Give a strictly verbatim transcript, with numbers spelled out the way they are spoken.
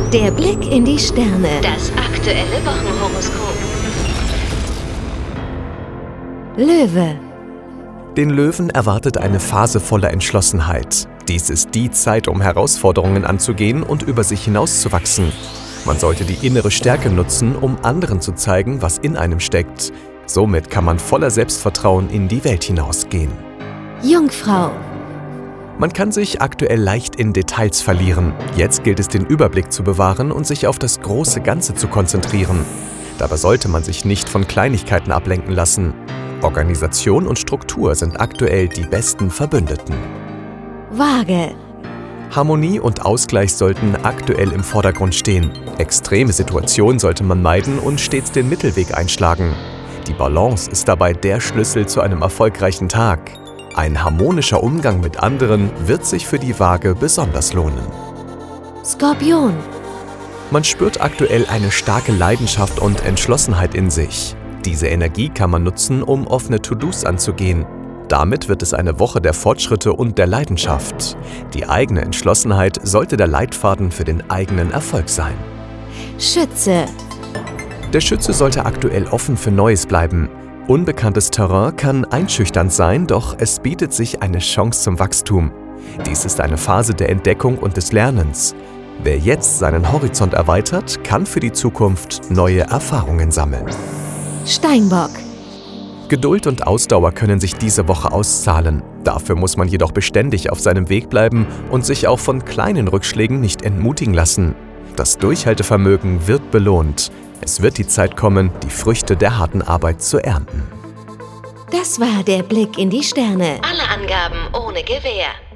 Der Blick in die Sterne. Das aktuelle Wochenhoroskop. Löwe. Den Löwen erwartet eine Phase voller Entschlossenheit. Dies ist die Zeit, um Herausforderungen anzugehen und über sich hinauszuwachsen. Man sollte die innere Stärke nutzen, um anderen zu zeigen, was in einem steckt. Somit kann man voller Selbstvertrauen in die Welt hinausgehen. Jungfrau. Man kann sich aktuell leicht in Details verlieren. Jetzt gilt es, den Überblick zu bewahren und sich auf das große Ganze zu konzentrieren. Dabei sollte man sich nicht von Kleinigkeiten ablenken lassen. Organisation und Struktur sind aktuell die besten Verbündeten. Waage. Harmonie und Ausgleich sollten aktuell im Vordergrund stehen. Extreme Situationen sollte man meiden und stets den Mittelweg einschlagen. Die Balance ist dabei der Schlüssel zu einem erfolgreichen Tag. Ein harmonischer Umgang mit anderen wird sich für die Waage besonders lohnen. Skorpion. Man spürt aktuell eine starke Leidenschaft und Entschlossenheit in sich. Diese Energie kann man nutzen, um offene To-Dos anzugehen. Damit wird es eine Woche der Fortschritte und der Leidenschaft. Die eigene Entschlossenheit sollte der Leitfaden für den eigenen Erfolg sein. Schütze. Der Schütze sollte aktuell offen für Neues bleiben. Unbekanntes Terrain kann einschüchternd sein, doch es bietet sich eine Chance zum Wachstum. Dies ist eine Phase der Entdeckung und des Lernens. Wer jetzt seinen Horizont erweitert, kann für die Zukunft neue Erfahrungen sammeln. Steinbock. Geduld und Ausdauer können sich diese Woche auszahlen. Dafür muss man jedoch beständig auf seinem Weg bleiben und sich auch von kleinen Rückschlägen nicht entmutigen lassen. Das Durchhaltevermögen wird belohnt. Es wird die Zeit kommen, die Früchte der harten Arbeit zu ernten. Das war der Blick in die Sterne. Alle Angaben ohne Gewähr.